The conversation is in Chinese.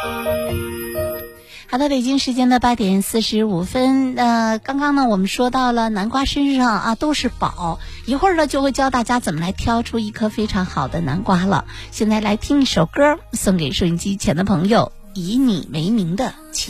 好的，北京时间的8点45分。刚刚呢，我们说到了南瓜身上啊都是宝，一会儿呢就会教大家怎么来挑出一颗非常好的南瓜了。现在来听一首歌，送给收音机前的朋友，以你为名的